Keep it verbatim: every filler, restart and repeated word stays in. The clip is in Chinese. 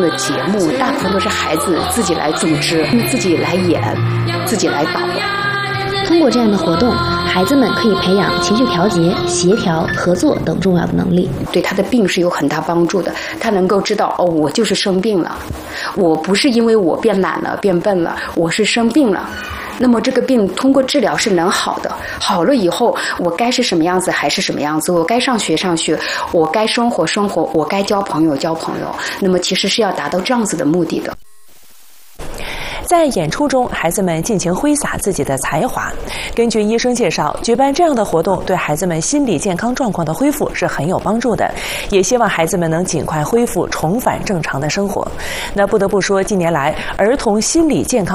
的节目，大部分都是孩子自己来组织，自己来演，自己来导。 通过这样的活动，孩子们可以培养情绪调节、协调、合作等重要的能力， 对他的病是有很大帮助的。他能够知道，哦，我就是生病了，我不是因为我变懒了、变笨了，我是生病了。那么这个病通过治疗是能好的，好了以后我该是什么样子还是什么样子，我该上学上学，我该生活生活，我该交朋友交朋友。那么其实是要达到这样子的目的的。 在演出中，孩子们尽情挥洒自己的才华。根据医生介绍，举办这样的活动对孩子们心理健康状况的恢复是很有帮助的，也希望孩子们能尽快恢复，重返正常的生活。那不得不说，近年来儿童心理健康